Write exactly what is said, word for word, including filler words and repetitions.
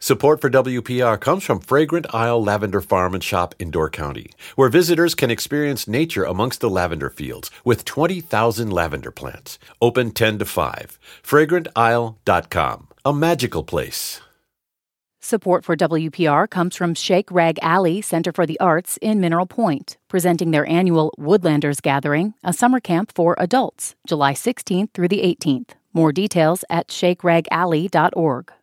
Support for W P R comes from Fragrant Isle Lavender Farm and Shop in Door County, where visitors can experience nature amongst the lavender fields with twenty thousand lavender plants. Open ten to five. fragrant isle dot com. A magical place. Support for W P R comes from Shake Rag Alley Center for the Arts in Mineral Point, presenting their annual Woodlanders Gathering, a summer camp for adults, July sixteenth through the eighteenth. More details at shake rag alley dot org.